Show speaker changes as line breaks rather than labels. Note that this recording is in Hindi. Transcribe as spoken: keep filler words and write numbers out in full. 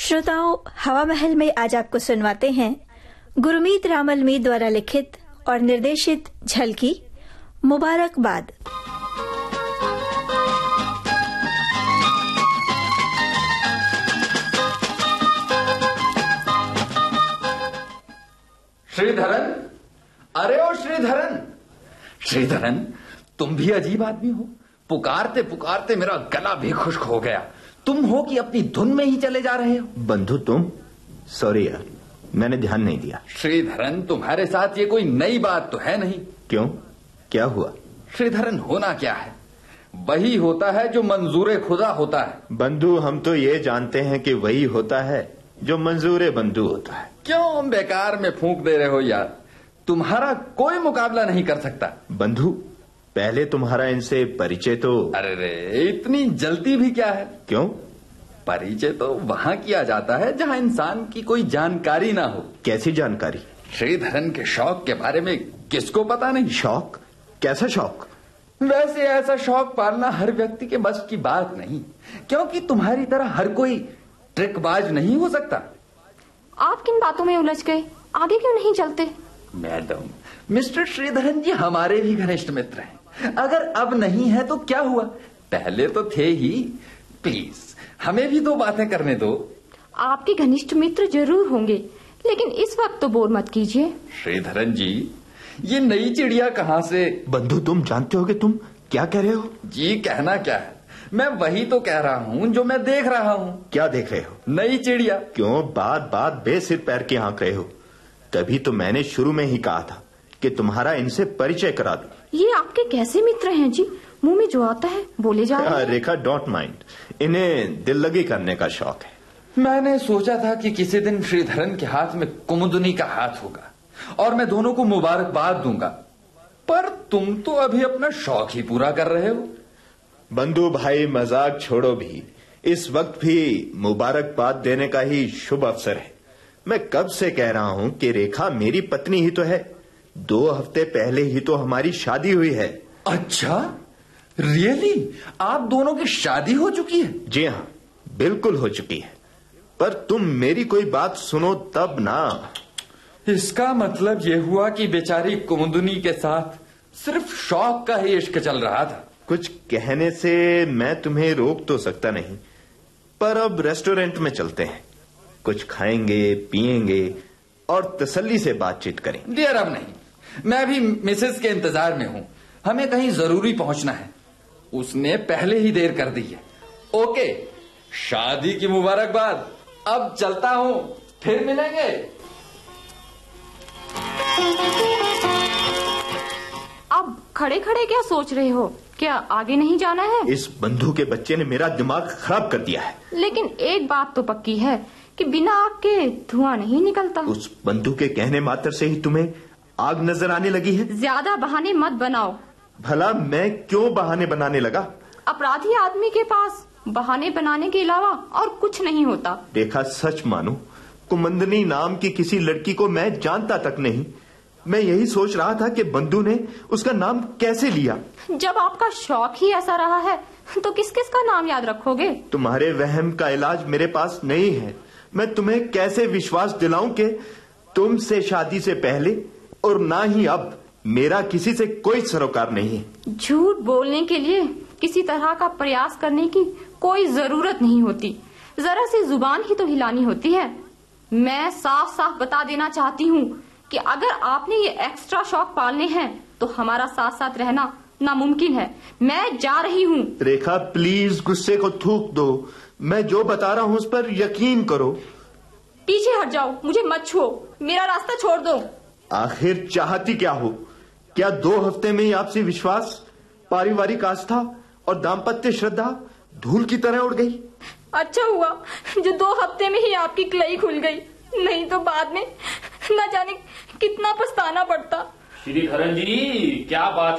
श्रोताओं, हवा महल में आज आपको सुनवाते हैं गुरमीत रामलमी द्वारा लिखित और निर्देशित झलकी मुबारकबाद।
श्रीधरन, अरे ओ श्रीधरन, श्रीधरन तुम भी अजीब आदमी हो। पुकारते पुकारते मेरा गला भी खुश्क हो गया। तुम हो कि अपनी धुन में ही चले जा रहे हो।
बंधु तुम? सॉरी यार, मैंने ध्यान नहीं दिया।
श्रीधरन, तुम्हारे साथ ये कोई नई बात तो है नहीं।
क्यों, क्या हुआ?
श्रीधरन, होना क्या है? वही होता है जो मंजूरे खुदा होता है।
बंधु, हम तो ये जानते हैं कि वही होता है जो मंजूरे बंधु होता है।
क्यों बेकार में फूंक दे रहे हो यार? तुम्हारा कोई मुकाबला नहीं कर सकता।
बंधु, पहले तुम्हारा इनसे परिचय तो।
अरे रे, इतनी जल्दी भी क्या है?
क्यों?
परिचय तो वहाँ किया जाता है जहाँ इंसान की कोई जानकारी ना हो।
कैसी जानकारी?
श्रीधरन के शौक के बारे में किसको पता नहीं?
शौक? कैसा शौक?
वैसे ऐसा शौक पालना हर व्यक्ति के बस की बात नहीं, क्योंकि तुम्हारी तरह हर कोई ट्रिकबाज नहीं हो सकता।
आप किन बातों में उलझ गए? आगे क्यों नहीं चलते?
मैडम, मिस्टर श्रीधरन जी हमारे भी घनिष्ठ मित्र हैं। अगर अब नहीं है तो क्या हुआ, पहले तो थे ही। प्लीज हमें भी दो बातें करने दो।
आपके घनिष्ठ मित्र जरूर होंगे, लेकिन इस वक्त तो बोर मत कीजिए।
श्रीधरन जी, ये नई चिड़िया कहाँ से?
बंधु, तुम जानते हो कि तुम क्या कह रहे हो?
जी, कहना क्या है, मैं वही तो कह रहा हूँ जो मैं देख रहा हूँ।
क्या देख रहे हो?
नई चिड़िया।
क्यों बात बात बेसिर पैर के हाँक रहे हो? तभी तो मैंने शुरू में ही कहा था कि तुम्हारा इनसे परिचय करा दो।
ये आपके कैसे मित्र हैं जी? मुंह में जो आता है बोले जा रहे हैं।
रेखा, डोंट माइंड, इन्हें दिल लगी करने का शौक है।
मैंने सोचा था कि किसी दिन श्रीधरन के हाथ में कुमुदनी का हाथ होगा और मैं दोनों को मुबारकबाद दूंगा, पर तुम तो अभी अपना शौक ही पूरा कर रहे हो।
बंधु भाई, मजाक छोड़ो भी। इस वक्त भी मुबारकबाद देने का ही शुभ अवसर है। मैं कब से कह रहा हूं कि रेखा मेरी पत्नी ही तो है। दो हफ्ते पहले ही तो हमारी शादी हुई है।
अच्छा, रियली? आप दोनों की शादी हो चुकी है?
जी हाँ, बिल्कुल हो चुकी है। पर तुम मेरी कोई बात सुनो तब ना।
इसका मतलब यह हुआ कि बेचारी कुमुदनी के साथ सिर्फ शौक का ही इश्क चल रहा था।
कुछ कहने से मैं तुम्हें रोक तो सकता नहीं, पर अब रेस्टोरेंट में चलते हैं, कुछ खाएंगे पिएंगे और तसल्ली से बातचीत करेंगे।
डियर, अब नहीं, मैं भी मिसेस के इंतजार में हूँ। हमें कहीं जरूरी पहुंचना है, उसने पहले ही देर कर दी है। ओके, शादी की मुबारकबाद। अब चलता हूँ, फिर मिलेंगे।
अब खड़े खड़े क्या सोच रहे हो? क्या आगे नहीं जाना है?
इस बंधु के बच्चे ने मेरा दिमाग खराब कर दिया है।
लेकिन एक बात तो पक्की है कि बिना आग के धुआं नहीं निकलता।
उस बंधु के कहने मात्र से ही तुम्हें आग नजर आने लगी है?
ज्यादा बहाने मत बनाओ।
भला मैं क्यों बहाने बनाने लगा?
अपराधी आदमी के पास बहाने बनाने के अलावा और कुछ नहीं होता।
देखा, सच मानो, कुमुदनी नाम की किसी लड़की को मैं जानता तक नहीं। मैं यही सोच रहा था कि बंधु ने उसका नाम कैसे लिया।
जब आपका शौक ही ऐसा रहा है तो किस किस का नाम याद रखोगे?
तुम्हारे वहम का इलाज मेरे पास नहीं है। मैं तुम्हें कैसे विश्वास दिलाऊं कि तुमसे शादी से पहले और ना ही अब मेरा किसी से कोई सरोकार नहीं है।
झूठ बोलने के लिए किसी तरह का प्रयास करने की कोई जरूरत नहीं होती, जरा सी जुबान ही तो हिलानी होती है। मैं साफ साफ बता देना चाहती हूँ कि अगर आपने ये एक्स्ट्रा शौक पालने हैं तो हमारा साथ साथ रहना नामुमकिन है। मैं जा रही हूँ।
रेखा, प्लीज गुस्से को थूक दो। मैं जो बता रहा हूँ उस पर यकीन करो।
पीछे हट जाओ, मुझे मत छुओ, मेरा रास्ता छोड़ दो।
आखिर चाहती क्या हो? क्या दो हफ्ते में ही आपसी विश्वास, पारिवारिक आस्था और दाम्पत्य श्रद्धा धूल की तरह उड़ गई?
अच्छा हुआ जो दो हफ्ते में ही आपकी कलाई खुल गई, नहीं तो बाद में न जाने कितना पछताना पड़ता।
श्रीधरन जी, क्या बात